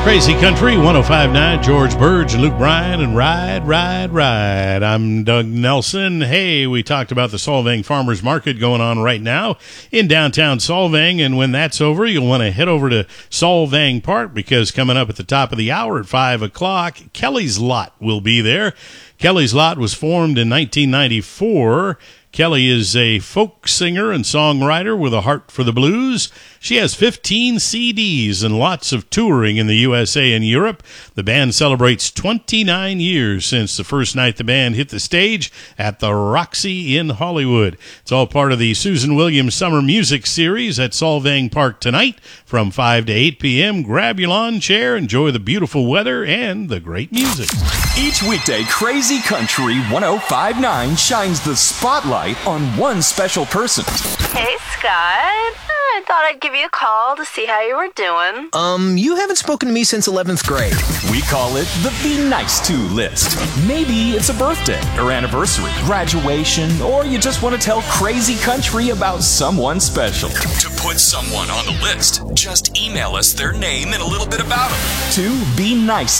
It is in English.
Crazy Country, 105.9, George Burge and Luke Bryan, and Ride, Ride, Ride. I'm Doug Nelson. Hey, we talked about the Solvang Farmers Market going on right now in downtown Solvang, and when that's over, you'll want to head over to Solvang Park, because coming up at the top of the hour at 5 o'clock, Kelly's Lot will be there. Kelly's Lot was formed in 1994. Kelly is a folk singer and songwriter with a heart for the blues. She has 15 CDs and lots of touring in the USA and Europe. The band celebrates 29 years since the first night the band hit the stage at the Roxy in Hollywood. It's all part of the Susan Williams Summer Music Series at Solvang Park tonight from 5 to 8 p.m. Grab your lawn chair, enjoy the beautiful weather and the great music. Each weekday, Crazy Country 105.9 shines the spotlight on one special person. Hey, Scott. I thought I'd give you a call to see how you were doing. You haven't spoken to me since 11th grade. We call it the Be Nice To list. Maybe it's a birthday or anniversary, graduation, or you just want to tell Crazy Country about someone special. To put someone on the list, just email us their name and a little bit about them to Be Nice